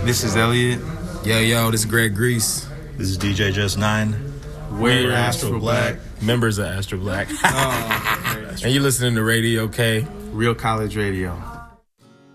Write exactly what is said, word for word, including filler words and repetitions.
This is Elliot. Yo, yo, this is Greg Grease. This is D J Just Nine. We're, We're Astro, Astro Black. Black. Members of Astro Black. Oh, okay. And you're listening to Radio K. Real College Radio.